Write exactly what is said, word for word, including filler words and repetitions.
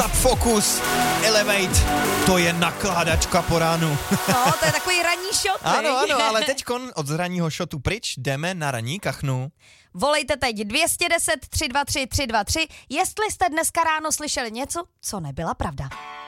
Subfocus, Elevate, to je nakládačka po ránu. No, to je takový ranní shot. Ano, ano, ale teďkon od ranního shotu pryč jdeme na ranní kachnu. Volejte teď dvě jedna nula tři dva tři tři dva tři, jestli jste dneska ráno slyšeli něco, co nebyla pravda.